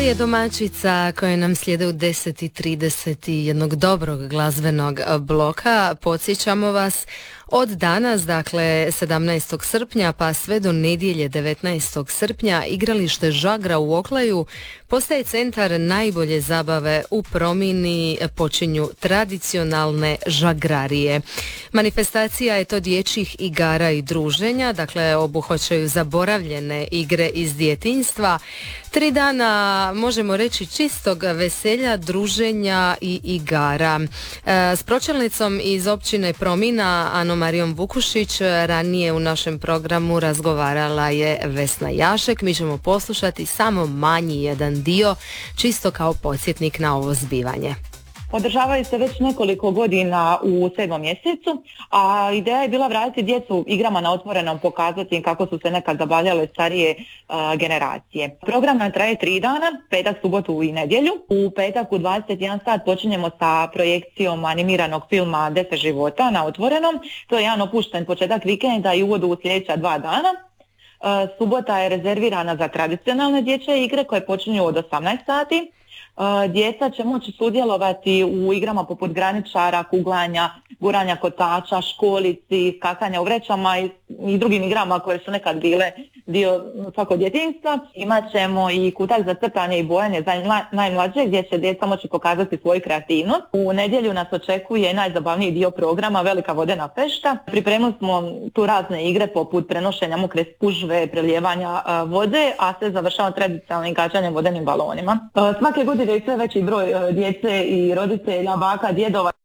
Serije domaćica koje nam slijede u 10:30 jednog dobrog glazbenog bloka. Podsjećamo vas od danas, dakle 17. srpnja pa sve do nedjelje 19. srpnja igralište Žagra u Oklaju postaje centar najbolje zabave u Promini, počinju tradicionalne žagrarije. Manifestacija je to dječjih igara i druženja, dakle obuhvaćaju zaboravljene igre iz djetinjstva. 3 dana, možemo reći, čistog veselja, druženja i igara. S pročelnicom iz općine Promina, Anom Marijom Vukušić, ranije u našem programu razgovarala je Vesna Jašek. Mi ćemo poslušati samo manji jedan dio, čisto kao podsjetnik na ovo zbivanje. Održavaju se već nekoliko godina u 7. mjesecu, a ideja je bila vratiti djecu igrama na otvorenom, pokazati im kako su se nekad zabavljale starije generacije. Program nam traje 3 dana, petak, subotu i nedjelju. U petak u 21 sat počinjemo sa projekcijom animiranog filma 10 života na otvorenom. To je jedan opušten početak vikenda i uvod u sljedeća 2 dana. Subota je rezervirana za tradicionalne dječje igre koje počinju od 18 sati. Djeca će moći sudjelovati u igrama poput graničara, kuglanja, guranja kotača, školici, skakanja u vrećama i drugim igrama koje su nekad bile dio svakog djetinjstva. Imat ćemo i kutak za crtanje i bojanje za najmlađe gdje će djeca moći pokazati svoju kreativnost. U nedjelju nas očekuje najzabavniji dio programa, velika vodena fešta. Pripremili smo tu razne igre poput prenošenja mokre spužve, prelijevanja vode, a sve završava tradicionalnim gađanjem vodenim balonima. Svake godine je sve veći broj djece i roditelja, baka, djedova